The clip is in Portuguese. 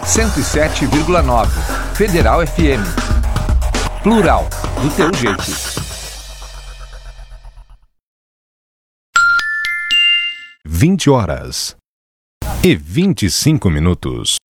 107,9. Federal FM. Plural, do teu jeito. 20h e 25 minutos.